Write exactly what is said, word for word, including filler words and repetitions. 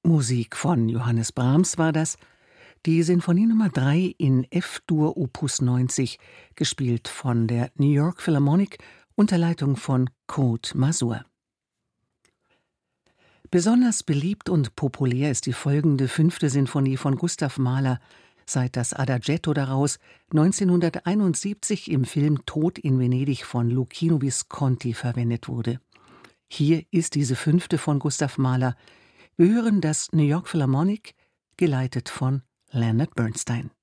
Musik von Johannes Brahms war das, die Sinfonie Nummer drei in F-Dur Opus neunzig, gespielt von der New York Philharmonic unter Leitung von Claude Mazur. Besonders beliebt und populär ist die folgende fünfte Sinfonie von Gustav Mahler, seit das Adagietto daraus neunzehnhunderteinundsiebzig im Film Tod in Venedig von Luchino Visconti verwendet wurde. Hier ist diese fünfte von Gustav Mahler. Wir hören das New York Philharmonic, geleitet von Leonard Bernstein.